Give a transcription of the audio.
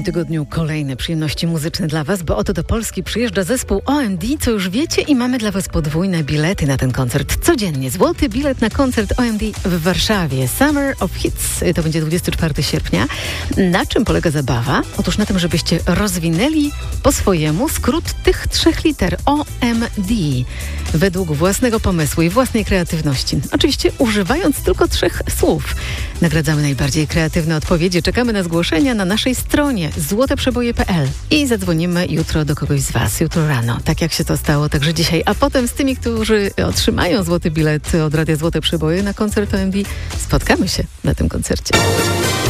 tygodniu kolejne przyjemności muzyczne dla Was, bo oto do Polski przyjeżdża zespół OMD, co już wiecie, i mamy dla Was podwójne bilety na ten koncert. Codziennie złoty bilet na koncert OMD w Warszawie. Summer of Hits. To będzie 24 sierpnia. Na czym polega zabawa? Otóż na tym, żebyście rozwinęli po swojemu skrót tych 3 liter OMD według własnego pomysłu i własnej kreatywności. Oczywiście używając tylko 3 słów. Nagradzamy najbardziej kreatywne odpowiedzi. Czekamy na zgłoszenia na naszej stronie złoteprzeboje.pl i zadzwonimy jutro do kogoś z Was, jutro rano, tak jak się to stało także dzisiaj. A potem z tymi, którzy otrzymają złoty bilet od Radia Złote Przeboje na koncert OMD, spotkamy się na tym koncercie.